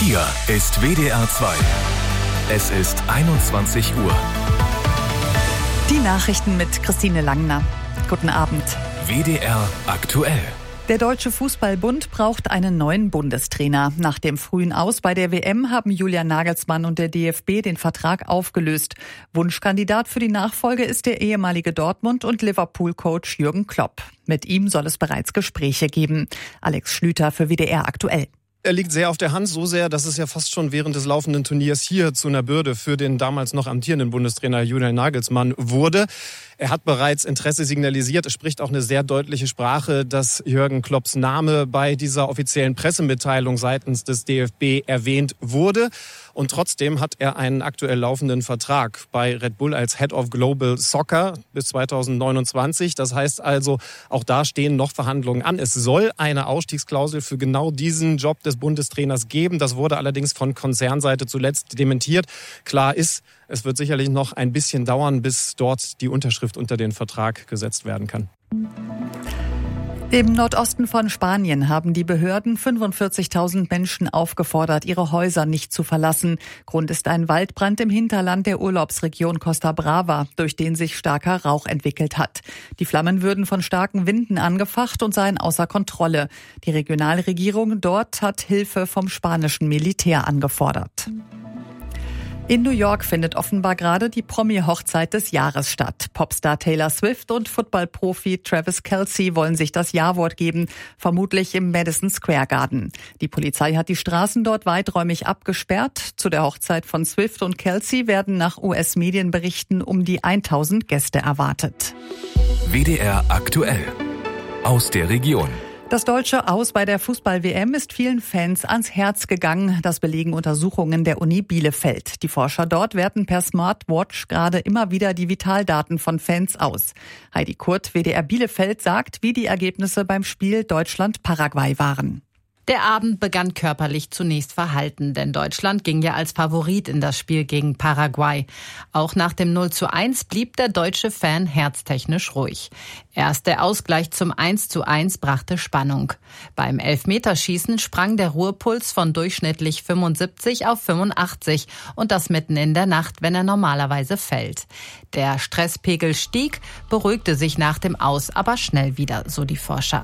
Hier ist WDR 2. Es ist 21 Uhr. Die Nachrichten mit Christine Langner. Guten Abend. WDR aktuell. Der Deutsche Fußballbund braucht einen neuen Bundestrainer. Nach dem frühen Aus bei der WM haben Julian Nagelsmann und der DFB den Vertrag aufgelöst. Wunschkandidat für die Nachfolge ist der ehemalige Dortmund- und Liverpool-Coach Jürgen Klopp. Mit ihm soll es bereits Gespräche geben. Alex Schlüter für WDR aktuell. Er liegt sehr auf der Hand, so sehr, dass es ja fast schon während des laufenden Turniers hier zu einer Bürde für den damals noch amtierenden Bundestrainer Julian Nagelsmann wurde. Er hat bereits Interesse signalisiert. Es spricht auch eine sehr deutliche Sprache, dass Jürgen Klopps Name bei dieser offiziellen Pressemitteilung seitens des DFB erwähnt wurde. Und trotzdem hat er einen aktuell laufenden Vertrag bei Red Bull als Head of Global Soccer bis 2029. Das heißt also, auch da stehen noch Verhandlungen an. Es soll eine Ausstiegsklausel für genau diesen Job des Bundestrainers geben. Das wurde allerdings von Konzernseite zuletzt dementiert. Klar ist, es wird sicherlich noch ein bisschen dauern, bis dort die Unterschrift unter den Vertrag gesetzt werden kann. Im Nordosten von Spanien haben die Behörden 45.000 Menschen aufgefordert, ihre Häuser nicht zu verlassen. Grund ist ein Waldbrand im Hinterland der Urlaubsregion Costa Brava, durch den sich starker Rauch entwickelt hat. Die Flammen würden von starken Winden angefacht und seien außer Kontrolle. Die Regionalregierung dort hat Hilfe vom spanischen Militär angefordert. In New York findet offenbar gerade die Promi-Hochzeit des Jahres statt. Popstar Taylor Swift und Footballprofi Travis Kelce wollen sich das Ja-Wort geben, vermutlich im Madison Square Garden. Die Polizei hat die Straßen dort weiträumig abgesperrt. Zu der Hochzeit von Swift und Kelce werden nach US-Medienberichten um die 1000 Gäste erwartet. WDR aktuell. Aus der Region. Das deutsche Aus bei der Fußball-WM ist vielen Fans ans Herz gegangen. Das belegen Untersuchungen der Uni Bielefeld. Die Forscher dort werten per Smartwatch gerade immer wieder die Vitaldaten von Fans aus. Heidi Kurt, WDR Bielefeld, sagt, wie die Ergebnisse beim Spiel Deutschland-Paraguay waren. Der Abend begann körperlich zunächst verhalten, denn Deutschland ging ja als Favorit in das Spiel gegen Paraguay. Auch nach dem 0:1 blieb der deutsche Fan herztechnisch ruhig. Erst der Ausgleich zum 1:1 brachte Spannung. Beim Elfmeterschießen sprang der Ruhepuls von durchschnittlich 75 auf 85 und das mitten in der Nacht, wenn er normalerweise fällt. Der Stresspegel stieg, beruhigte sich nach dem Aus aber schnell wieder, so die Forscher.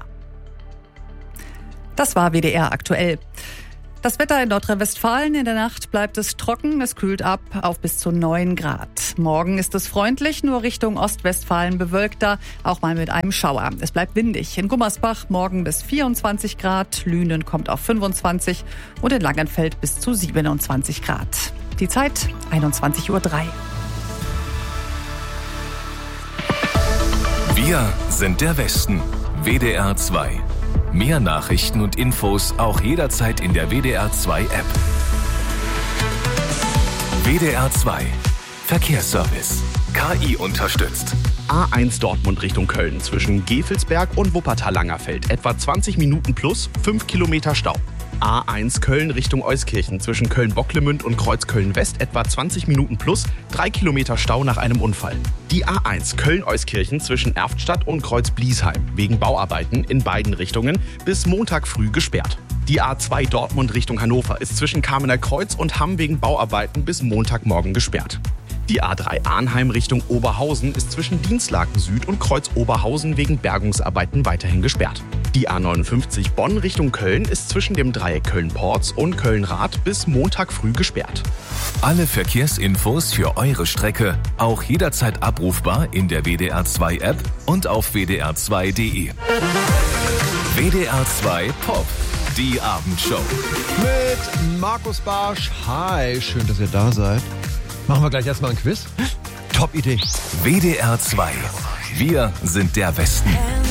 Das war WDR aktuell. Das Wetter in Nordrhein-Westfalen: in der Nacht bleibt es trocken, es kühlt ab auf bis zu 9 Grad. Morgen ist es freundlich, nur Richtung Ostwestfalen bewölkter, auch mal mit einem Schauer. Es bleibt windig. In Gummersbach morgen bis 24 Grad, Lünen kommt auf 25 und in Langenfeld bis zu 27 Grad. Die Zeit 21:03 Uhr. Wir sind der Westen. WDR 2. Mehr Nachrichten und Infos auch jederzeit in der WDR 2 App. WDR 2 Verkehrsservice. KI unterstützt. A1 Dortmund Richtung Köln zwischen Gevelsberg und Wuppertal-Langerfeld. Etwa 20 Minuten plus 5 Kilometer Stau. A1 Köln Richtung Euskirchen zwischen Köln-Bocklemünd und Kreuzköln-West etwa 20 Minuten plus 3 Kilometer Stau nach einem Unfall. Die A1 Köln-Euskirchen zwischen Erftstadt und Kreuz-Bliesheim wegen Bauarbeiten in beiden Richtungen bis Montag früh gesperrt. Die A2 Dortmund Richtung Hannover ist zwischen Kamener Kreuz und Hamm wegen Bauarbeiten bis Montagmorgen gesperrt. Die A3 Arnheim Richtung Oberhausen ist zwischen Dienstlaken Süd und Kreuz Oberhausen wegen Bergungsarbeiten weiterhin gesperrt. Die A59 Bonn Richtung Köln ist zwischen dem Dreieck Köln-Porz und Köln-Rath bis Montag früh gesperrt. Alle Verkehrsinfos für eure Strecke auch jederzeit abrufbar in der WDR 2 App und auf wdr2.de. WDR 2 Pop, die Abendshow. Mit Markus Barsch. Hi, schön, dass ihr da seid. Machen wir gleich erstmal ein Quiz. Top Idee. WDR 2. Wir sind der Westen.